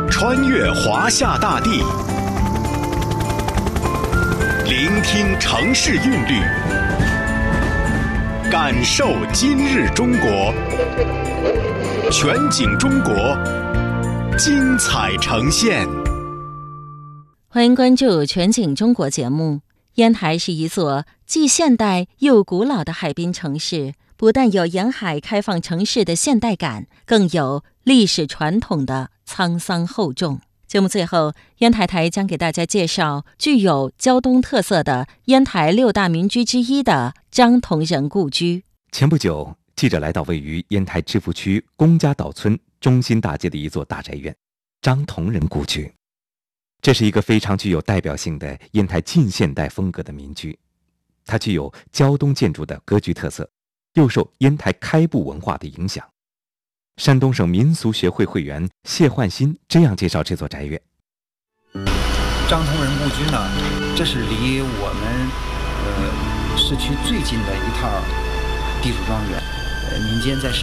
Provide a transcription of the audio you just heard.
穿越华夏大地，聆听城市韵律，感受今日中国。全景中国，精彩呈现。 欢迎关注全景中国节目。烟台是一座既现代又古老的海滨城市，不但有沿海开放城市的现代感，更有历史传统的沧桑厚重。节目最后，烟台台将给大家介绍具有胶东特色的烟台6大民居之一的张同仁故居。 前不久，记者来到位于烟台芝罘区龚家岛村中心大街的一座大宅院——张同仁故居。这是一个非常具有代表性的烟台近现代风格的民居，它具有胶东建筑的格局特色，又受烟台开埠文化的影响。山东省民俗学会会员谢焕新这样介绍这座宅院： 张同仁故居呢，这是离我们市区最近的一套地主庄园，民间在